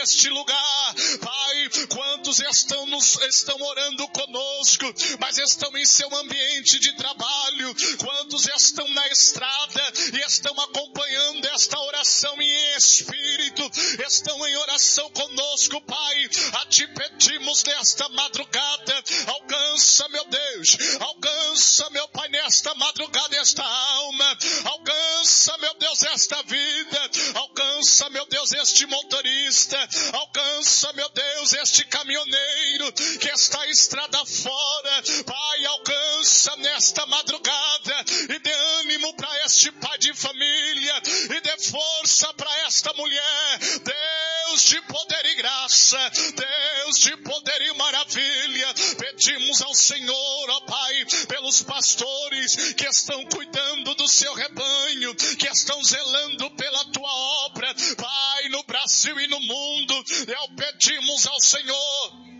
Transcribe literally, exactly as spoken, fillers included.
neste lugar. Pai, quantos estão, nos, estão orando conosco, mas estão em seu ambiente de trabalho. Quantos estão na estrada e estão acompanhando esta oração em espírito, estão em oração conosco, Pai. A Ti pedimos nesta madrugada, alcança, meu Deus, alcança, meu Pai, nesta madrugada esta alma, alcança, meu Deus, esta vida, alcança, meu Deus, este motorista, alcança, meu Deus, este caminhoneiro que está estrada fora, Pai, alcança nesta madrugada e dê ânimo para este pai de família e dê força para esta mulher. Deus de poder e graça, Deus de poder e maravilha, pedimos ao Senhor, ó Pai, pelos pastores que estão cuidando do seu rebanho, que estão zelando pela tua obra, Pai, no Brasil e no mundo. Eu pedimos ao Senhor